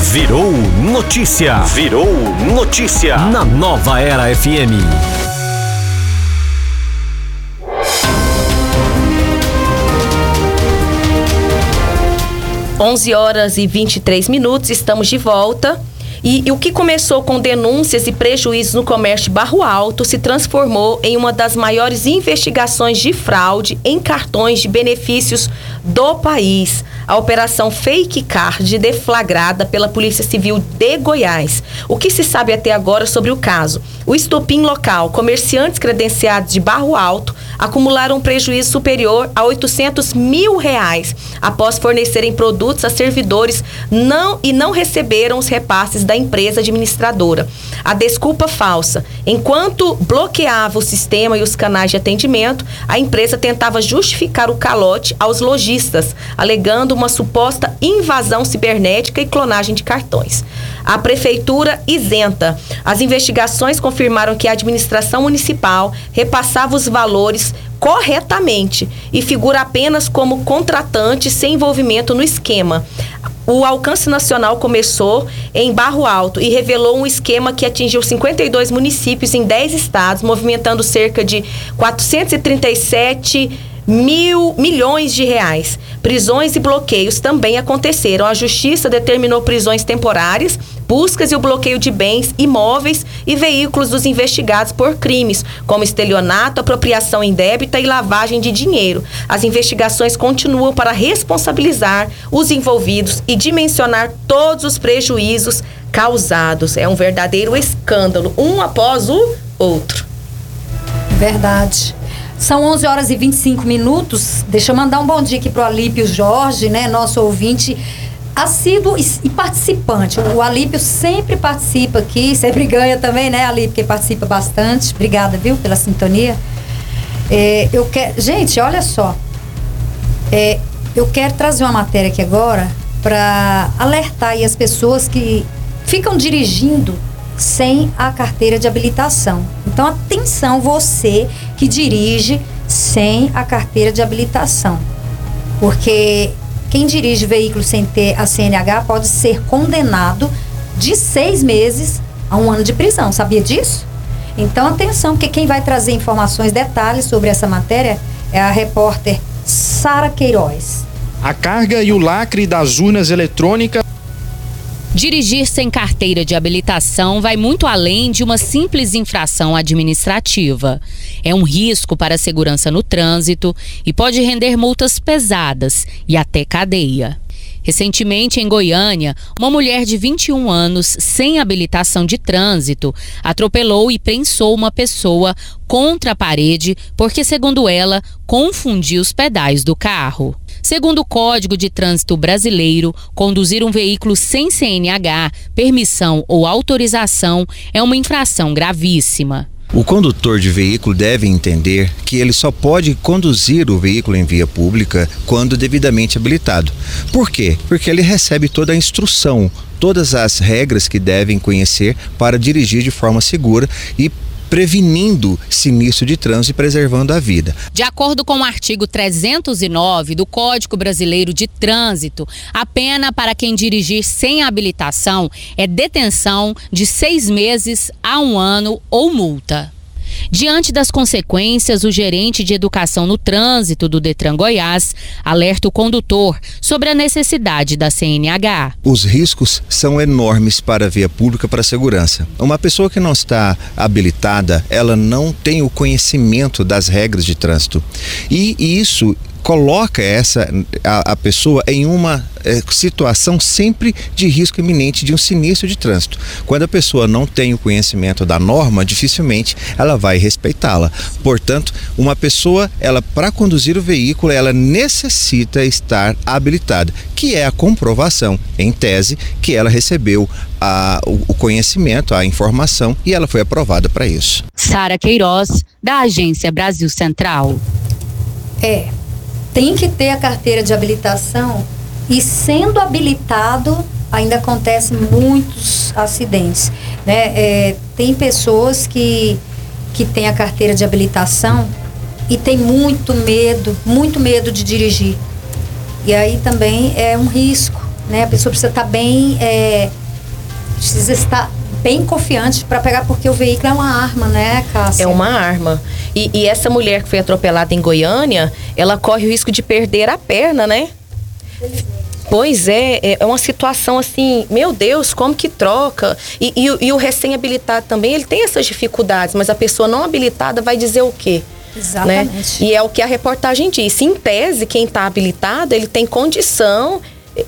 Virou notícia. Virou notícia. Na Nova Era FM. 11h23, estamos de volta. E o que começou com denúncias e prejuízos no comércio de Barro Alto se transformou em uma das maiores investigações de fraude em cartões de benefícios do país. A operação Fake Card, deflagrada pela Polícia Civil de Goiás. O que se sabe até agora sobre o caso? O estopim local, comerciantes credenciados de Barro Alto acumularam um prejuízo superior a R$800 mil após fornecerem produtos a servidores não receberam os repasses da empresa administradora. A desculpa falsa. Enquanto bloqueava o sistema e os canais de atendimento, a empresa tentava justificar o calote aos lojistas, alegando uma suposta invasão cibernética e clonagem de cartões. A prefeitura isenta. As investigações confirmaram que a administração municipal repassava os valores corretamente e figura apenas como contratante sem envolvimento no esquema. O alcance nacional começou em Barro Alto e revelou um esquema que atingiu 52 municípios em 10 estados, movimentando cerca de 437 milhões de reais. Prisões e bloqueios também aconteceram. A justiça determinou prisões temporárias, buscas e o bloqueio de bens, imóveis e veículos dos investigados por crimes, como estelionato, apropriação indébita e lavagem de dinheiro. As investigações continuam para responsabilizar os envolvidos e dimensionar todos os prejuízos causados. É um verdadeiro escândalo, um após o outro. Verdade. São 11h25. Deixa eu mandar um bom dia aqui pro Alípio Jorge, né? Nosso ouvinte assíduo e participante. O Alípio sempre participa aqui, sempre ganha também, né, Alípio? Que participa bastante. Obrigada, viu, pela sintonia. Gente, olha só. Eu quero trazer uma matéria aqui agora para alertar aí as pessoas que ficam dirigindo sem a carteira de habilitação. Então, atenção, você que dirige sem a carteira de habilitação. Porque quem dirige veículo sem ter a CNH pode ser condenado de 6 meses a 1 ano de prisão. Sabia disso? Então, atenção, porque quem vai trazer informações, detalhes sobre essa matéria é a repórter Sara Queiroz. A carga e o lacre das urnas eletrônicas. Dirigir sem carteira de habilitação vai muito além de uma simples infração administrativa. É um risco para a segurança no trânsito e pode render multas pesadas e até cadeia. Recentemente, em Goiânia, uma mulher de 21 anos, sem habilitação de trânsito, atropelou e prensou uma pessoa contra a parede porque, segundo ela, confundiu os pedais do carro. Segundo o Código de Trânsito Brasileiro, conduzir um veículo sem CNH, permissão ou autorização é uma infração gravíssima. O condutor de veículo deve entender que ele só pode conduzir o veículo em via pública quando devidamente habilitado. Por quê? Porque ele recebe toda a instrução, todas as regras que devem conhecer para dirigir de forma segura e prevenindo sinistro de trânsito e preservando a vida. De acordo com o artigo 309 do Código Brasileiro de Trânsito, a pena para quem dirigir sem habilitação é detenção de 6 meses a 1 ano ou multa. Diante das consequências, o gerente de educação no trânsito do Detran Goiás alerta o condutor sobre a necessidade da CNH. Os riscos são enormes para a via pública, para a segurança. Uma pessoa que não está habilitada, ela não tem o conhecimento das regras de trânsito. E isso coloca a pessoa em uma situação sempre de risco iminente de um sinistro de trânsito. Quando a pessoa não tem o conhecimento da norma, dificilmente ela vai respeitá-la. Portanto, uma pessoa, para conduzir o veículo, ela necessita estar habilitada, que é a comprovação, em tese, que ela recebeu o conhecimento, a informação, e ela foi aprovada para isso. Sara Queiroz, da Agência Brasil Central. Tem que ter a carteira de habilitação e, sendo habilitado, ainda acontecem muitos acidentes, né? Tem pessoas que têm a carteira de habilitação e tem muito medo de dirigir. E aí também é um risco, né? A pessoa precisa estar bem precisa estar bem confiante para pegar, porque o veículo é uma arma, né, Cássia? É uma arma. E essa mulher que foi atropelada em Goiânia, ela corre o risco de perder a perna, né? Pois é uma situação assim, meu Deus, como que troca? E o recém-habilitado também, ele tem essas dificuldades, mas a pessoa não habilitada vai dizer o quê? Exatamente. Né? E é o que a reportagem disse. Em tese, quem está habilitado, ele tem condição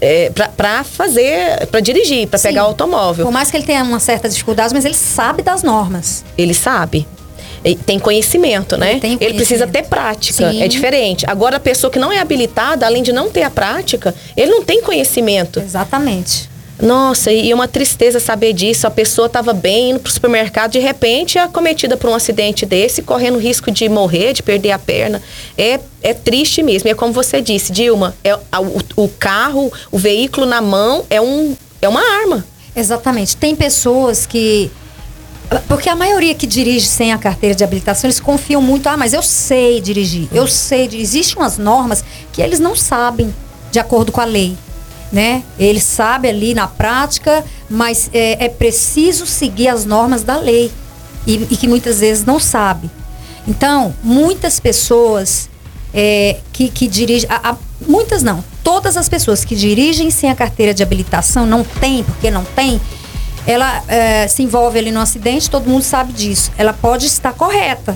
para dirigir, para pegar o automóvel. Por mais que ele tenha uma certa dificuldade, mas ele sabe das normas. Ele sabe. Tem conhecimento, né? Ele precisa ter prática, Sim. é diferente. Agora, a pessoa que não é habilitada, além de não ter a prática, ele não tem conhecimento. Exatamente. Nossa, e uma tristeza saber disso. A pessoa estava bem indo pro supermercado, de repente é acometida por um acidente desse, correndo risco de morrer, de perder a perna. É triste mesmo. E é como você disse, Dilma, o carro, o veículo na mão é uma arma. Exatamente. Tem pessoas que... Porque a maioria que dirige sem a carteira de habilitação, eles confiam muito, mas eu sei dirigir, Existem umas normas que eles não sabem de acordo com a lei, né? Eles sabem ali na prática, mas é preciso seguir as normas da lei e que muitas vezes não sabem. Então, muitas pessoas que dirigem... muitas não, todas as pessoas que dirigem sem a carteira de habilitação, porque não tem... Ela se envolve ali no acidente, todo mundo sabe disso. Ela pode estar correta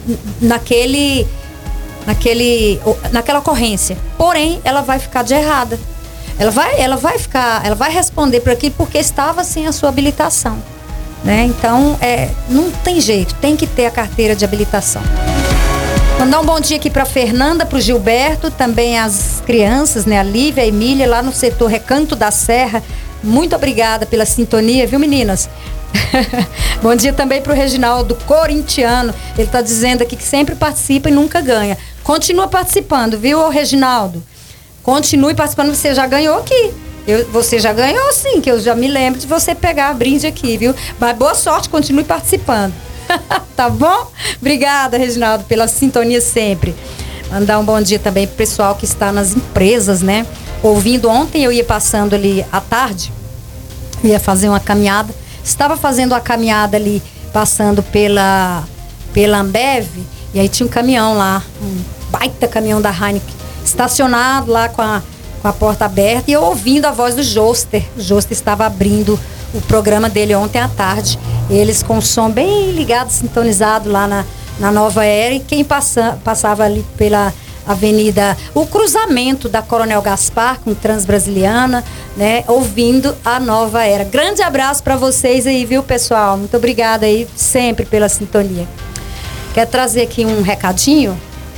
naquela ocorrência. Porém, ela vai ficar de errada. Ela vai responder por aquilo porque estava sem a sua habilitação, né? Então, não tem jeito, tem que ter a carteira de habilitação. Mandar um bom dia aqui para Fernanda, para o Gilberto, também as crianças, né? A Lívia, a Emília, lá no setor Recanto da Serra. Muito obrigada pela sintonia, viu, meninas? Bom dia também para o Reginaldo, corintiano. Ele está dizendo aqui que sempre participa e nunca ganha. Continua participando, viu, Reginaldo? Continue participando, você já ganhou aqui. Você já ganhou sim, que eu já me lembro de você pegar a brinde aqui, viu? Mas boa sorte, continue participando. Tá bom? Obrigada, Reginaldo, pela sintonia sempre. Mandar um bom dia também pro pessoal que está nas empresas, né? Ouvindo, ontem eu ia passando ali à tarde, ia fazer uma caminhada, estava fazendo a caminhada ali, passando pela Ambev, e aí tinha um caminhão lá, um baita caminhão da Heineken, estacionado lá com a porta aberta, e eu ouvindo a voz do Joster. O Joster estava abrindo o programa dele ontem à tarde, eles com o som bem ligado, sintonizado lá na Nova Era, e quem passava ali pela avenida, o cruzamento da Coronel Gaspar com Transbrasiliana, né, ouvindo a Nova Era. Grande abraço para vocês aí, viu, pessoal? Muito obrigada aí sempre pela sintonia. Quero trazer aqui um recadinho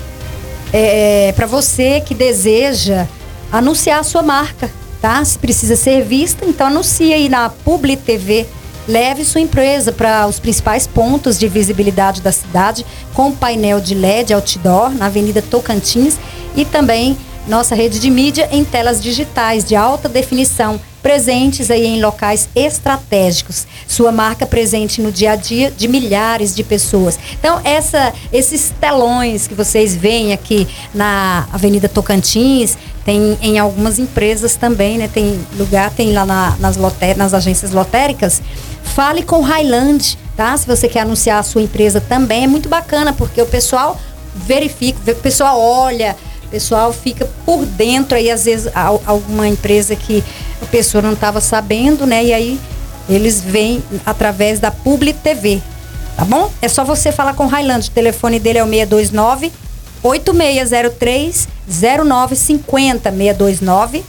para você que deseja anunciar a sua marca, tá? Se precisa ser vista, então anuncie aí na Publi TV. Leve sua empresa para os principais pontos de visibilidade da cidade, com painel de LED outdoor na Avenida Tocantins e também nossa rede de mídia em telas digitais de alta definição, presentes aí em locais estratégicos. Sua marca presente no dia a dia de milhares de pessoas. Então, esses telões que vocês veem aqui na Avenida Tocantins, tem em algumas empresas também, né? Tem lá nas agências lotéricas. Fale com Highland, tá? Se você quer anunciar a sua empresa também, é muito bacana, porque o pessoal verifica, o pessoal olha, o pessoal fica por dentro aí, às vezes, alguma empresa que a pessoa não estava sabendo, né? E aí eles vêm através da Publi TV, tá bom? É só você falar com o Highland, o telefone dele é o 629-8603-0950,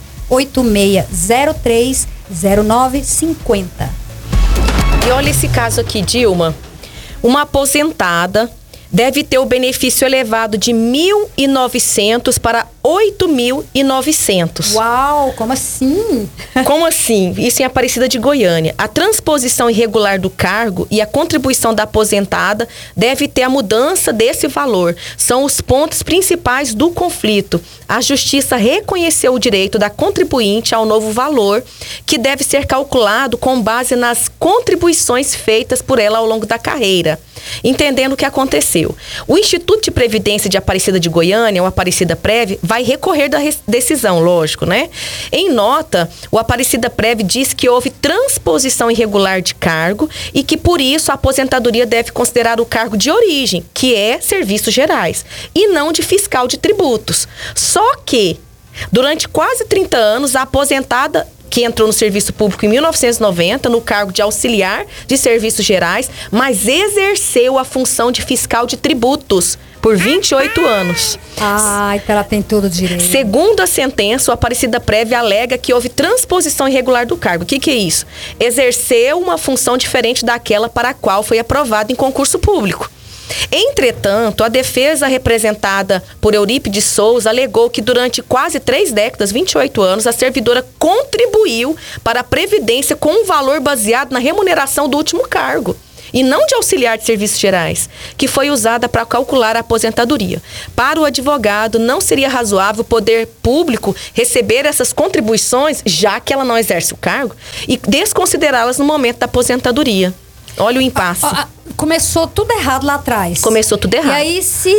629-8603-0950. E olha esse caso aqui, Dilma. Uma aposentada deve ter o benefício elevado de 1.900 para 8.900. Uau, como assim? Como assim? Isso em Aparecida de Goiânia. A transposição irregular do cargo e a contribuição da aposentada deve ter a mudança desse valor. São os pontos principais do conflito. A Justiça reconheceu o direito da contribuinte ao novo valor, que deve ser calculado com base nas contribuições feitas por ela ao longo da carreira. entendendo o que aconteceu. O Instituto de Previdência de Aparecida de Goiânia, o Aparecida Prev, vai recorrer da decisão, lógico, né? Em nota, o Aparecida Prev diz que houve transposição irregular de cargo e que, por isso, a aposentadoria deve considerar o cargo de origem, que é serviços gerais, e não de fiscal de tributos. Só que, durante quase 30 anos, a aposentada que entrou no serviço público em 1990, no cargo de auxiliar de serviços gerais, mas exerceu a função de fiscal de tributos por 28 anos. Ah, então ela tem todo o direito. Segundo a sentença, o Aparecida Prev alega que houve transposição irregular do cargo. O que é isso? Exerceu uma função diferente daquela para a qual foi aprovado em concurso público. Entretanto, a defesa representada por Eurípides Souza alegou que durante quase 3 décadas, 28 anos, a servidora contribuiu para a Previdência com um valor baseado na remuneração do último cargo, e não de auxiliar de serviços gerais, que foi usada para calcular a aposentadoria. Para o advogado, não seria razoável o poder público receber essas contribuições, já que ela não exerce o cargo, e desconsiderá-las no momento da aposentadoria. Olha o impasse. Começou tudo errado lá atrás. Começou tudo errado. E aí, se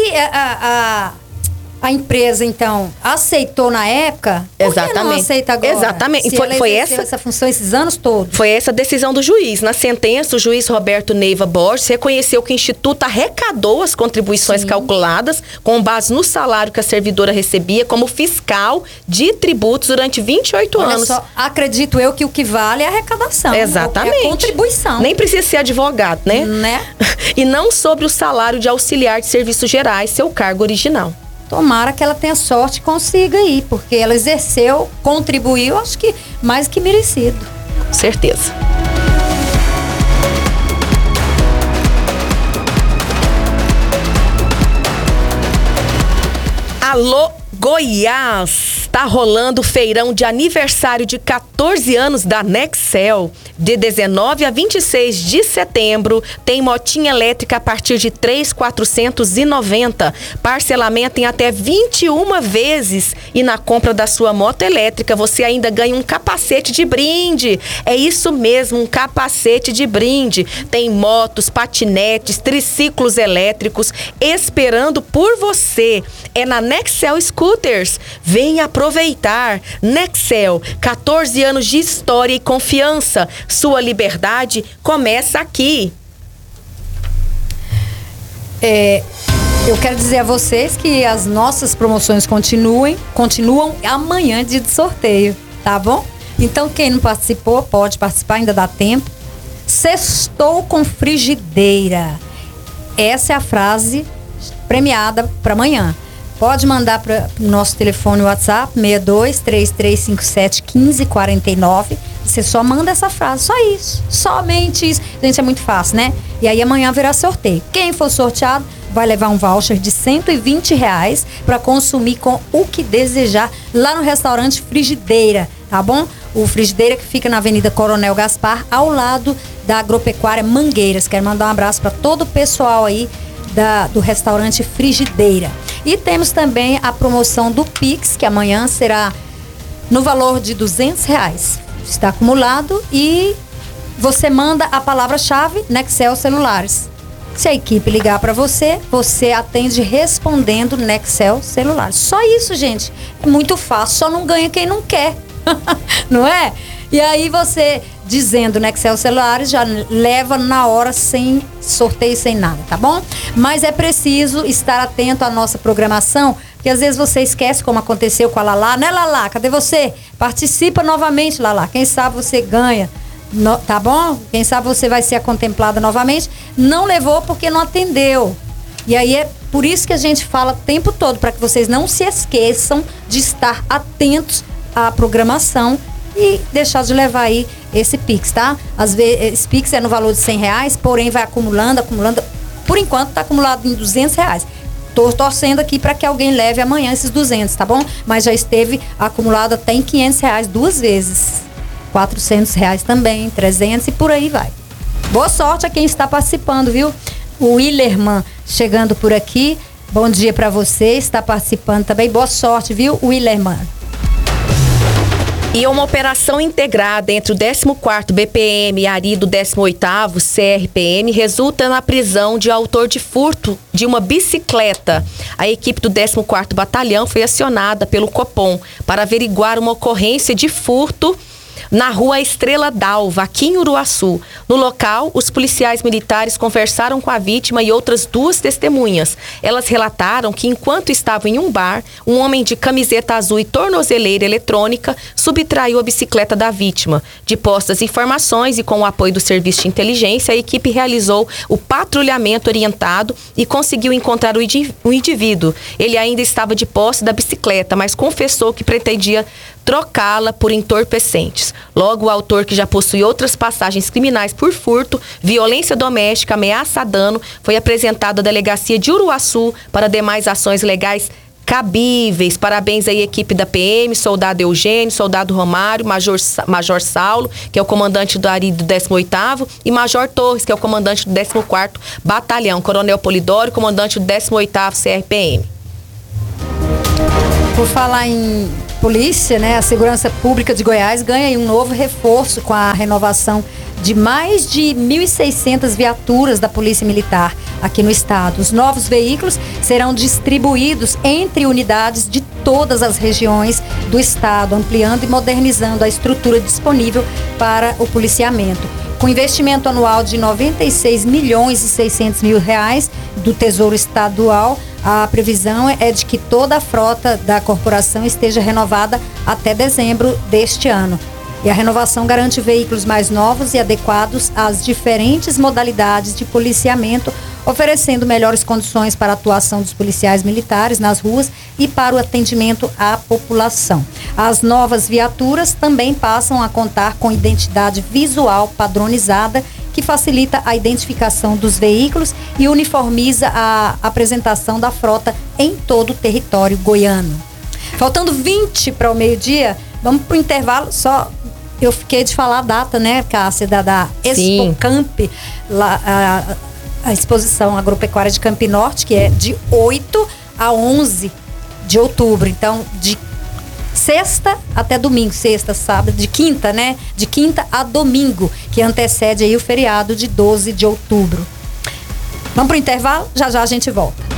a empresa, então, aceitou na época, por que não aceita agora? Exatamente. Se ela exerceu essa função esses anos todos. Foi essa a decisão do juiz. Na sentença, o juiz Roberto Neiva Borges reconheceu que o Instituto arrecadou as contribuições calculadas com base no salário que a servidora recebia como fiscal de tributos durante 28 anos. Olha só, acredito eu que o que vale é a arrecadação. Exatamente. É a contribuição. Nem precisa ser advogado, né? E não sobre o salário de auxiliar de serviços gerais, seu cargo original. Tomara que ela tenha sorte e consiga ir, porque ela exerceu, contribuiu, acho que mais que merecido. Com certeza. Alô, Goiás! Tá rolando o feirão de aniversário de 14 anos da Nexel. De 19 a 26 de setembro, tem motinha elétrica a partir de 3.490. Parcelamento em até 21 vezes. E na compra da sua moto elétrica, você ainda ganha um capacete de brinde. É isso mesmo, um capacete de brinde. Tem motos, patinetes, triciclos elétricos esperando por você. É na Nexel Scooters. Venha aproveitar. Nexel, 14 anos de história e confiança. Sua liberdade começa aqui. Eu quero dizer a vocês que as nossas promoções continuam amanhã, dia de sorteio, tá bom? Então, quem não participou, pode participar, ainda dá tempo. Sextou com frigideira. Essa é a frase premiada para amanhã. Pode mandar para o nosso telefone WhatsApp, 62-3357-1549. Você só manda essa frase, só isso. Somente isso. Gente, é muito fácil, né? E aí amanhã haverá sorteio. Quem for sorteado vai levar um voucher de R$120 para consumir com o que desejar lá no restaurante Frigideira, tá bom? O Frigideira que fica na Avenida Coronel Gaspar, ao lado da Agropecuária Mangueiras. Quero mandar um abraço para todo o pessoal aí do restaurante Frigideira. E temos também a promoção do Pix, que amanhã será no valor de R$200. Está acumulado e você manda a palavra-chave Nexel Celulares. Se a equipe ligar para você, você atende respondendo Nexel Celulares. Só isso, gente. É muito fácil, só não ganha quem não quer. Não é? E aí você, dizendo Nexel Celulares, já leva na hora sem sorteio, sem nada, tá bom? Mas é preciso estar atento à nossa programação, porque às vezes você esquece, como aconteceu com a Lala. Né, Lala? Cadê você? Participa novamente, Lala. Quem sabe você ganha, tá bom? Quem sabe você vai ser contemplada novamente. Não levou porque não atendeu. E aí é por isso que a gente fala o tempo todo, para que vocês não se esqueçam de estar atentos à programação e deixar de levar aí esse Pix, tá? Às vezes, esse Pix é no valor de R$100, porém vai acumulando. Por enquanto tá acumulado em R$200. Tô torcendo aqui para que alguém leve amanhã esses 200, tá bom? Mas já esteve acumulado até em R$500 duas vezes. R$400 também, 300 e por aí vai. Boa sorte a quem está participando, viu? O Willerman chegando por aqui. Bom dia para você, está participando também. Boa sorte, viu, Willerman? E uma operação integrada entre o 14º BPM e a ARI do 18º CRPM resulta na prisão de autor de furto de uma bicicleta. A equipe do 14º Batalhão foi acionada pelo Copom para averiguar uma ocorrência de furto na rua Estrela d'Alva, aqui em Uruaçu. No local, os policiais militares conversaram com a vítima e outras 2 testemunhas. Elas relataram que, enquanto estavam em um bar, um homem de camiseta azul e tornozeleira eletrônica subtraiu a bicicleta da vítima. De postas informações e com o apoio do serviço de inteligência, a equipe realizou o patrulhamento orientado e conseguiu encontrar o indivíduo. Ele ainda estava de posse da bicicleta, mas confessou que pretendia trocá-la por entorpecentes. Logo, o autor, que já possui outras passagens criminais por furto, violência doméstica, ameaça a dano, foi apresentado à delegacia de Uruaçu para demais ações legais cabíveis. Parabéns aí, equipe da PM, soldado Eugênio, soldado Romário, Major Saulo, que é o comandante do ARI do 18º, e Major Torres, que é o comandante do 14º Batalhão, Coronel Polidório, comandante do 18º CRPM. Por falar em polícia, né, a Segurança Pública de Goiás ganha um novo reforço com a renovação de mais de 1.600 viaturas da Polícia Militar aqui no estado. Os novos veículos serão distribuídos entre unidades de todas as regiões do estado, ampliando e modernizando a estrutura disponível para o policiamento. Com investimento anual de R$ 96.600.000 do Tesouro Estadual, a previsão é de que toda a frota da corporação esteja renovada até dezembro deste ano. E a renovação garante veículos mais novos e adequados às diferentes modalidades de policiamento, oferecendo melhores condições para a atuação dos policiais militares nas ruas e para o atendimento à população. As novas viaturas também passam a contar com identidade visual padronizada, que facilita a identificação dos veículos e uniformiza a apresentação da frota em todo o território goiano. Faltando 20 para o meio-dia, vamos para o intervalo. Só eu fiquei de falar a data, né, Cássia, da Expocamp, lá, a exposição agropecuária de Campinorte, que é de 8 a 11 de outubro. Então, de sexta até domingo, sexta, sábado, de quinta, né? De quinta a domingo, que antecede aí o feriado de 12 de outubro. Vamos pro intervalo? Já já a gente volta.